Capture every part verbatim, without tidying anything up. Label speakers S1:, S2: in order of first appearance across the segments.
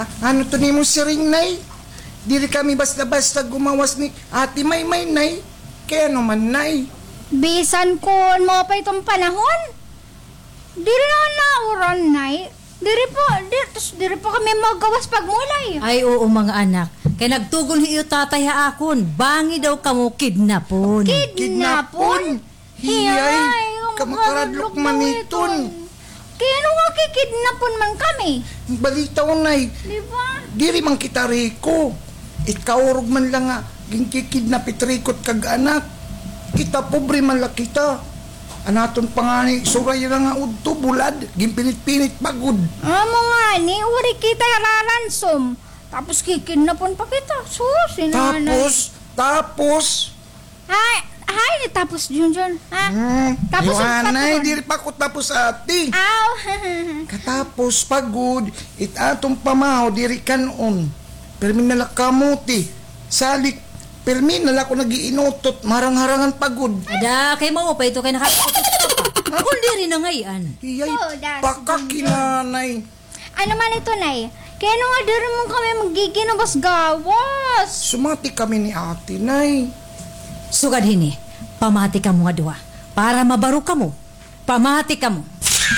S1: A- ano to ni mo siring, nay? Dili kami basta-basta gumawas ni Ate Maymay, nay. Kaya naman, nay.
S2: Bisan kun mo pa itong panahon. Diri na nauran, nay. Diri po, diri, tus, diri po kami magawas pagmulay.
S3: Ay, oo mga anak. Kaya nagtugon hiyo tatay ha akon. Bangi daw kamo kidnapon.
S2: Kidnapon?
S1: Hiyay, kamakaradlok maniton.
S2: Kaya nung kikidnapon man kami.
S1: Balita ko, nay.
S2: Di ba?
S1: Diri man kita riko. Ikaurog man lang nga. Ginkikidnapit rikot kag anak. Kita pobre man lang kita. Anaton pangani, suray na nga udto, bulad. Gimpinit-pinit pagod.
S2: Amo nga ni, uri kita raransom. Tapos kikidnapon pa kita. Sus, sinanay.
S1: Tapos, tapos,
S2: Ay, ay, tapos yun yun. Ha?
S1: hmm,
S2: Tapos ang
S1: Yohanay,
S2: patron.
S1: diri pa ko tapos ati.
S2: Aw.
S1: Katapos pagod, itatong pamaho, diri kanon. Permi nala kamuti, salik, permi nala ko nagiinutot, marang-harangan pagod.
S3: Ada, kay mo pa ito kay nakatutot pa. Kung diri na ngayon.
S1: Iyay,
S2: Oh, that's
S1: pakakinanay.
S2: Ano man ito, nay? Kaya nung adara mo kami magiginabas gawas.
S1: Sumati kami ni ate, nay.
S3: Sugad hini, pamati ka mo nga duwa. Para mabaro ka mo. Pamati ka mo.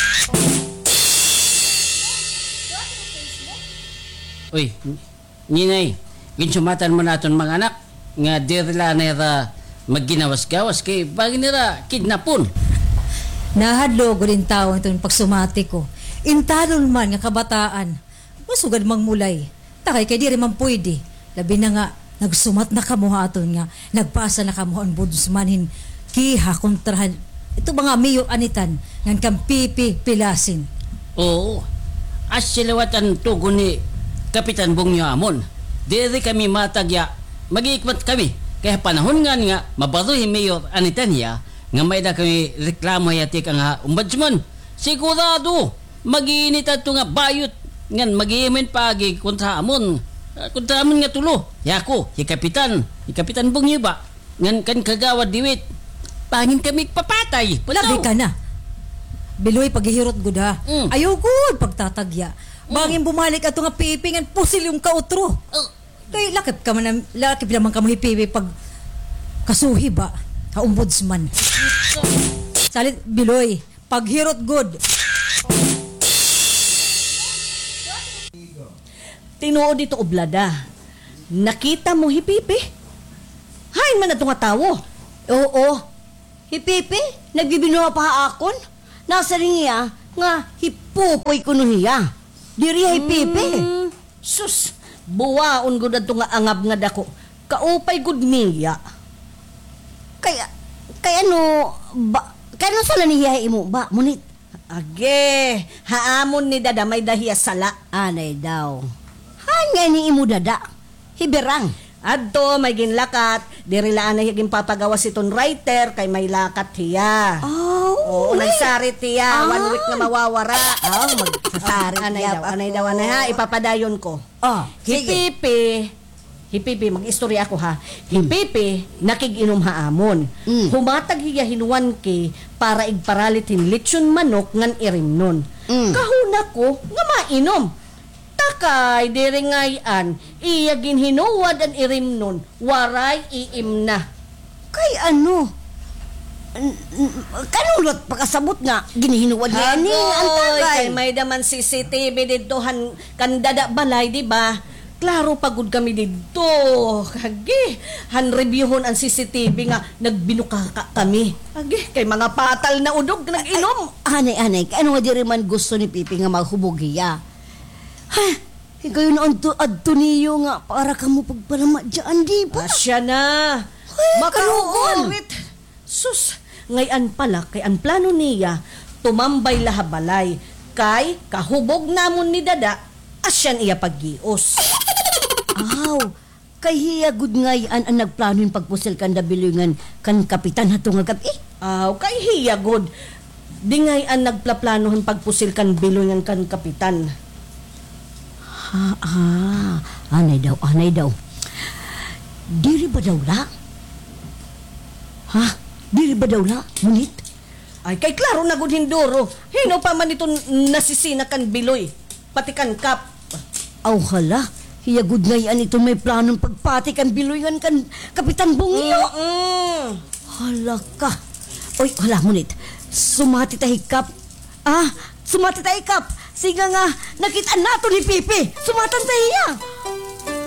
S4: Uy, ninay, ginsumatan mo naton mga anak nga dirila nera magginawas-gawas kay bagay nila kidnapon.
S3: Nahadlo ko din tao itong pagsumati ko. Intalon man nga kabataan. Masugad mang mulay. Takay kay diri man pwede. Labi na nga, nagsumat na kamuha aton nga. Nagpasa na kamuha ang budos manhin. Kiha kontrahan. Ito mga miyo anitan. Ngan kang pipi pilasin.
S4: Oo, as silawatan tugon ni Kapitan Bungyo Amon. Diri kami matagya, mag-iikmat kami. Kaya panahon nga nga, mabaruhin mayor anitanya, nga may na kami reklamo yatik nga ombudsman. Sigurado, mag-iinit ato nga bayot. Ngan mag-iimin pagi kontra amon. Uh, kontra amon nga tulo. Yako, si Kapitan, si Kapitan Bungyo ba? Ngan kan kagawad diwit. Pangin kami papatay.
S3: Labi ka na. Biloy paghihirot gud ha.
S4: Mm.
S3: Ayaw gud pagtatagya. Bangin bumalik ato nga pipingan pusil yung kautro.
S4: Oh.
S3: Kay lakip ka man lakip naman ka mo hipipi pag kasuhi ba ka ombudsman. Salit biloy paghirot gud.
S5: Tinuod dito oblada. Nakita mo hipipi? Hain man na nga tawo. Oo. Hipipi, nagbibinuha pa akon. Nasa ringiya nga hipupoy ko nuhiya. Diri hipipi. Mm. Sus, buwaon gud adto nga angab nga dako. Kaupay gud niya. Kaya kaya no ba kaya no sala niya imo ba munit? Age, haamon ni dada may dahiya sala. Anay daw. Hanya ni imo dada. Hiberang. Adto may ginlakat, diri laan na higing papagawas iton writer kay may lakat hiya. Oh, oo, nagsarit hiya, one week na mawawara. Oh, magsasarit anay daw, anay daw, anay ha, ipapadayon ko. Oh, hipipi, hipipi, mag-istorya ako ha. Hipipi, nakig-inom haamon. Mm. Humatag hiya hinuan ki para igparalit hin lechon manok ngan irimnon. Mm. Kahuna ko nga mainom. Takay, diri ngayan, iya ginhinuwad ang irim nun, waray iim na. Kay ano? Kanulot pagkasabot nga, ginhinuwad yan ni ang takay. Kay may daman C C T V dito, han, kandada balay, di ba? Klaro pagod kami dito. Kagi, han reviewhon ang C C T V nga, nagbinuka ka kami. Kagi, kay mga patal na udog, nag-inom.
S6: Anay-anay, ano nga di rin man gusto ni Pipi nga maghubugiya? Ha? Ikaw na adto niyo nga para ka mo pagpalama dyan, di ba?
S5: Asya na. Makaruurit. Sus, ngayon pala, kay ang plano niya, tumambay lahabalay. Kay, kahubog namon ni dada, asyan iya paggios.
S6: Aw, kay hiya gud ngayan ang nagplano yung pagpusil kan dabilingan kan kapitan hato nga gabi.
S5: Aw, kay hiya good. Di ngayon nagplaplanohan pagpusil kan bilungan kan kapitan.
S6: Ah, ah, anay daw, anay daw. Diri ba daw la? Ha? Diri ba daw la? Munit?
S5: Ay, kay klaro na gud hinduro. Hino pa man ito nasisina kan biloy. Pati kan kap.
S6: Aw hala, hiyagod ngayon ito may planong pagpati kan biloyan kan Kapitan Bungyo.
S5: Mm.
S6: Hala ka. Oy, hala munit. Sumati tahikap. Ah, sumati tahikap. Siga nga, nakita nato ni Pipi. Sumatan tahiya.